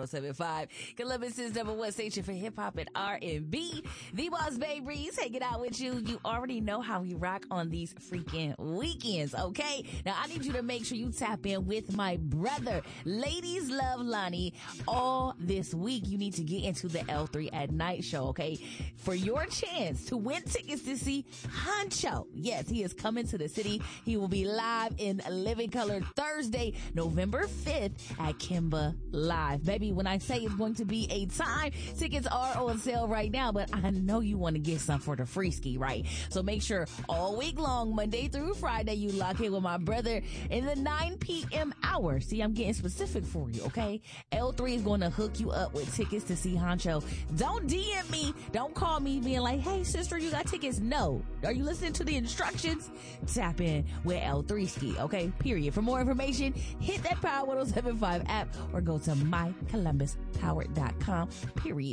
1075. Columbus's #1 station for hip hop and R&B. The Boss Babe Reese hanging out with you. You already know how we rock on these freaking weekends, okay? Now I need you to make sure you tap in with my brother. Ladies love Lonnie all this week. You need to get into the L3 at Night show, okay? For your chance to win tickets to see Huncho. Yes, he is coming to the city. He will be live in Living Color Thursday, November 5th at Kimba Live. Baby, when I say it's going to be a time, tickets are on sale right now, but I know you want to get some for the free ski, right? So make sure all week long, Monday through Friday, you lock in with my brother in the 9 p.m. hour. See, I'm getting specific for you, okay? L3 is going to hook you up with tickets to see Huncho. Don't DM me. Don't call me being like, hey, sister, you got tickets. No. Are you listening to the instructions? Tap in with L3 Ski, okay? Period. For more information, hit that Power 1075 app or go to mycolumbuspower.com, period.